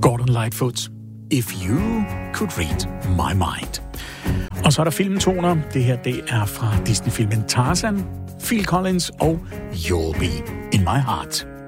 Gordon Lightfoot, If You Could Read My Mind. Og så er der filmtoner. Det her, det er fra Disney-filmen Tarzan, Phil Collins og You'll Be In My Heart.